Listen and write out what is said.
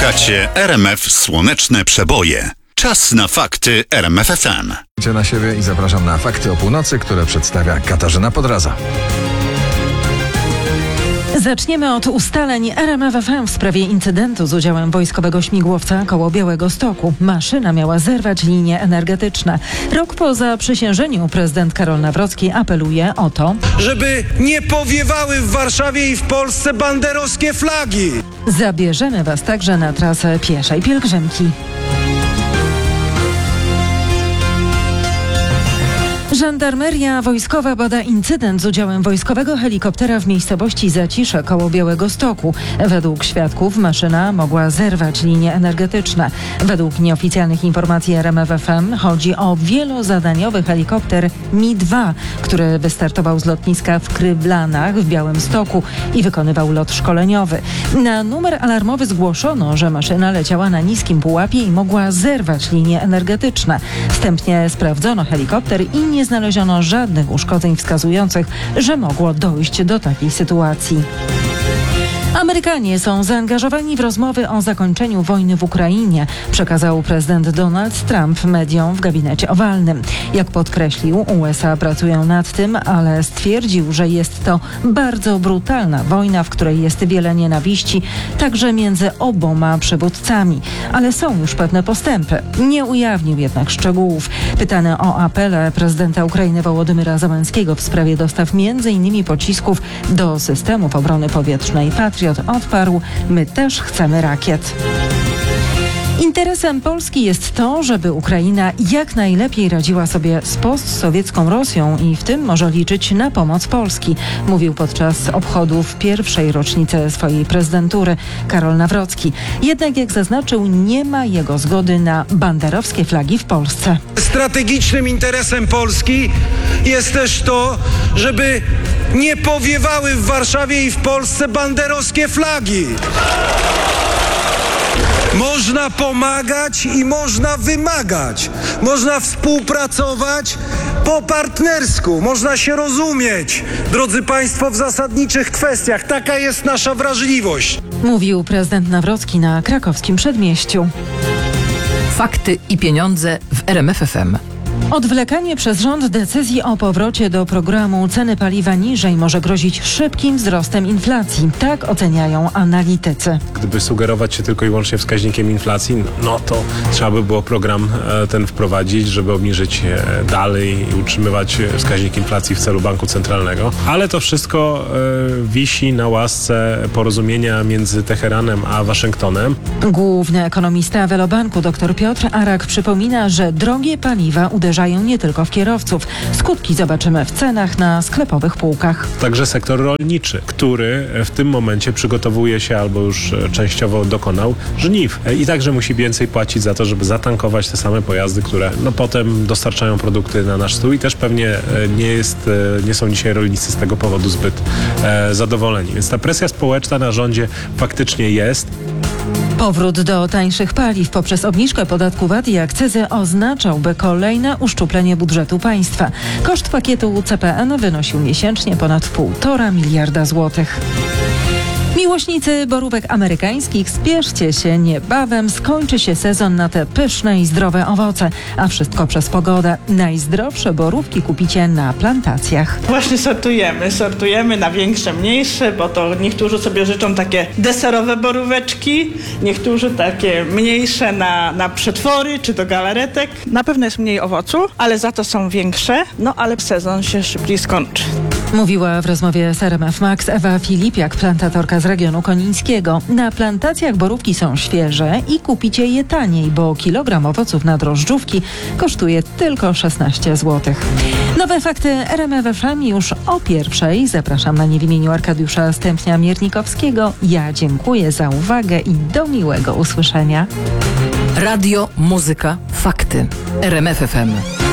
Słuchacie RMF Słoneczne Przeboje. Czas na fakty RMF FM. Idę na siebie i zapraszam na fakty o północy, które przedstawia Katarzyna Podraza. Zaczniemy od ustaleń RMF FM w sprawie incydentu z udziałem wojskowego śmigłowca koło Białegostoku. Maszyna miała zerwać linie energetyczne. Rok po zaprzysiężeniu prezydent Karol Nawrocki apeluje o to, żeby nie powiewały w Warszawie i w Polsce banderowskie flagi. Zabierzemy Was także na trasę pieszej pielgrzymki. Żandarmeria wojskowa bada incydent z udziałem wojskowego helikoptera w miejscowości Zacisze koło Białegostoku. Według świadków maszyna mogła zerwać linie energetyczne. Według nieoficjalnych informacji RMF FM chodzi o wielozadaniowy helikopter Mi-2, który wystartował z lotniska w Krywlanach w Białymstoku i wykonywał lot szkoleniowy. Na numer alarmowy zgłoszono, że maszyna leciała na niskim pułapie i mogła zerwać linie energetyczne. Wstępnie sprawdzono helikopter i nie znaleziono żadnych uszkodzeń wskazujących, że mogło dojść do takiej sytuacji. Amerykanie są zaangażowani w rozmowy o zakończeniu wojny w Ukrainie, przekazał prezydent Donald Trump mediom w gabinecie owalnym. Jak podkreślił, USA pracują nad tym, ale stwierdził, że jest to bardzo brutalna wojna, w której jest wiele nienawiści, także między oboma przywódcami. Ale są już pewne postępy. Nie ujawnił jednak szczegółów. Pytany o apele prezydenta Ukrainy Wołodymyra Zełenskiego w sprawie dostaw m.in. pocisków do systemów obrony powietrznej Patriot, odparł: my też chcemy rakiet. Interesem Polski jest to, żeby Ukraina jak najlepiej radziła sobie z postsowiecką Rosją i w tym może liczyć na pomoc Polski, mówił podczas obchodów pierwszej rocznicy swojej prezydentury Karol Nawrocki. Jednak, jak zaznaczył, nie ma jego zgody na banderowskie flagi w Polsce. Strategicznym interesem Polski jest też to, żeby nie powiewały w Warszawie i w Polsce banderowskie flagi. Można pomagać i można wymagać. Można współpracować po partnersku. Można się rozumieć, drodzy Państwo, w zasadniczych kwestiach. Taka jest nasza wrażliwość. Mówił prezydent Nawrocki na krakowskim Przedmieściu. Fakty i pieniądze w RMF FM. Odwlekanie przez rząd decyzji o powrocie do programu ceny paliwa niżej może grozić szybkim wzrostem inflacji. Tak oceniają analitycy. Gdyby sugerować się tylko i wyłącznie wskaźnikiem inflacji, no to trzeba by było program ten wprowadzić, żeby obniżyć dalej i utrzymywać wskaźnik inflacji w celu banku centralnego. Ale to wszystko wisi na łasce porozumienia między Teheranem a Waszyngtonem. Główny ekonomista Velobanku dr Piotr Arak przypomina, że drogie paliwa uderzają nie tylko w kierowców. Skutki zobaczymy w cenach na sklepowych półkach. Także sektor rolniczy, który w tym momencie przygotowuje się albo już częściowo dokonał żniw. I także musi więcej płacić za to, żeby zatankować te same pojazdy, które potem dostarczają produkty na nasz stół i też pewnie nie są dzisiaj rolnicy z tego powodu zbyt zadowoleni. Więc ta presja społeczna na rządzie faktycznie jest. Powrót do tańszych paliw poprzez obniżkę podatku VAT i akcyzy oznaczałby kolejne uszczuplenie budżetu państwa. Koszt pakietu CPN wynosił miesięcznie ponad 1,5 miliarda złotych. Miłośnicy borówek amerykańskich, spieszcie się, niebawem skończy się sezon na te pyszne i zdrowe owoce, a wszystko przez pogodę. Najzdrowsze borówki kupicie na plantacjach. Właśnie sortujemy na większe, mniejsze, bo to niektórzy sobie życzą takie deserowe boróweczki, niektórzy takie mniejsze na przetwory czy do galaretek. Na pewno jest mniej owocu, ale za to są większe, ale sezon się szybciej skończy. Mówiła w rozmowie z RMF Max Ewa Filipiak, plantatorka z regionu konińskiego. Na plantacjach borówki są świeże i kupicie je taniej, bo kilogram owoców na drożdżówki kosztuje tylko 16 zł. Nowe fakty RMF FM już o 1:00. Zapraszam na nie w imieniu Arkadiusza Stępnia-Miernikowskiego. Ja dziękuję za uwagę i do miłego usłyszenia. Radio, muzyka, fakty. RMF FM.